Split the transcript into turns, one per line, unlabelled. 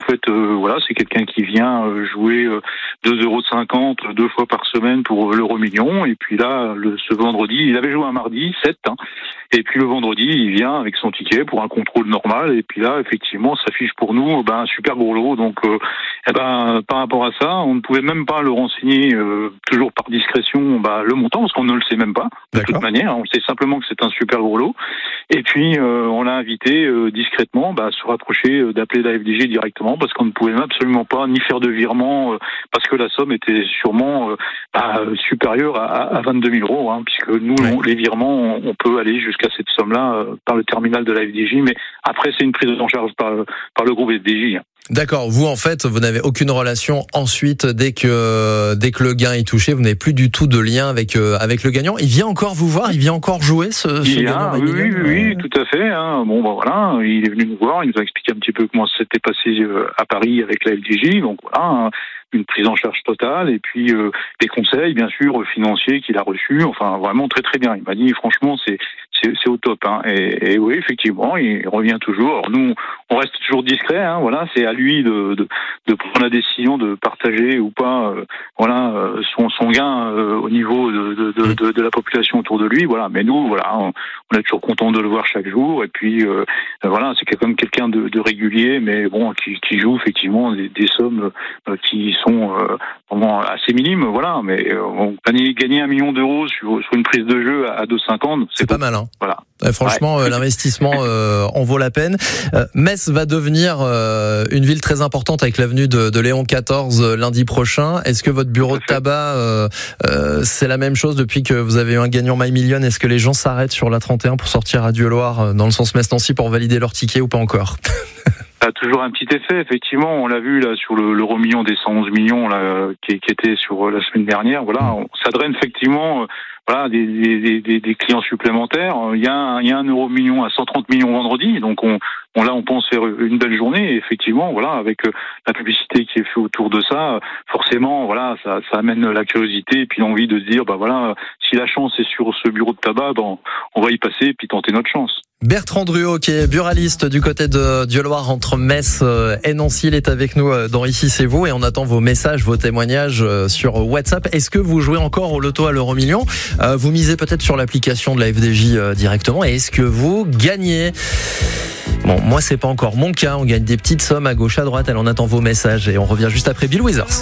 fait, voilà, c'est quelqu'un qui vient jouer 2,50 € 2 fois par semaine pour l'euro-million. Et puis là, ce vendredi, il avait joué un mardi, 7, et puis le vendredi, il vient avec son ticket pour un contrôle normal. Et puis là, effectivement, ça s'affiche pour nous un super gros lot. Donc, par rapport à ça, on ne pouvait même pas le renseigner, toujours par discrétion, le montant, parce qu'on ne le sait même pas. De toute manière, on sait simplement que c'est un super gros lot. Et puis, on l'a invité discrètement à se rapprocher, d'appeler la FDJ directement, parce qu'on ne pouvait absolument pas ni faire de virement, parce que la somme était sûrement supérieure à 22 000 €, puisque nous, les virements, on peut aller jusqu'à cette somme-là par le terminal de la FDJ, mais après, c'est une prise en charge par le groupe FDJ.
D'accord. Vous, en fait, vous n'avez aucune relation ensuite dès que le gain est touché. Vous n'avez plus du tout de lien avec le gagnant. Il vient encore vous voir. Il vient encore jouer ce gagnant.
Oui, tout à fait. Voilà. Il est venu nous voir. Il nous a expliqué un petit peu comment ça s'était passé à Paris avec la FDJ. Donc voilà. Une prise en charge totale et puis des conseils bien sûr financiers qu'il a reçus, enfin vraiment très très bien. Il m'a dit franchement c'est au top et oui effectivement il revient toujours. Alors nous on reste toujours discret voilà, c'est à lui de prendre la décision de partager ou pas son gain au niveau de la population autour de lui, voilà. Mais nous voilà, on est toujours content de le voir chaque jour et puis voilà, c'est quand même quelqu'un de régulier mais bon qui joue effectivement des sommes qui sont vraiment assez minimes, voilà, mais gagner 1 million d'euros sur une prise de jeu à 2,50,
c'est pas mal,
Voilà.
Franchement, l'investissement en vaut la peine. Metz va devenir une ville très importante avec l'avenue de Léon XIV lundi prochain. Est-ce que votre bureau de tabac, c'est la même chose depuis que vous avez eu un gagnant My Million? Est-ce que les gens s'arrêtent sur la 31 pour sortir à Dieu-Loire dans le sens Metz-Nancy pour valider leur ticket ou pas encore?
Ça a toujours un petit effet, effectivement. On l'a vu là sur l'euro-million des 111 millions là, qui était sur la semaine dernière. Voilà, ça draine effectivement voilà des clients supplémentaires. Il y a un euro-million à 130 millions vendredi, donc on pense faire une belle journée. Et effectivement, voilà, avec la publicité qui est faite autour de ça, forcément, voilà, ça amène la curiosité et puis l'envie de se dire, voilà, si la chance est sur ce bureau de tabac, on va y passer et puis tenter notre chance.
Bertrand Druot, qui est buraliste du côté de Dieu-Loire entre Metz et Nancy, il est avec nous dans Ici c'est vous et on attend vos messages, vos témoignages sur WhatsApp. Est-ce que vous jouez encore au loto à l'euro-million? Vous misez peut-être sur l'application de la FDJ directement et est-ce que vous gagnez? Bon, moi c'est pas encore mon cas, on gagne des petites sommes à gauche à droite, on attend vos messages et on revient juste après Bill Withers.